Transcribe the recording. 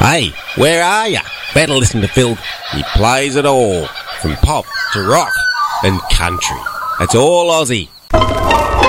Hey, where are ya? Better listen to Phil. He plays it all, from pop to rock and country. It's all Aussie.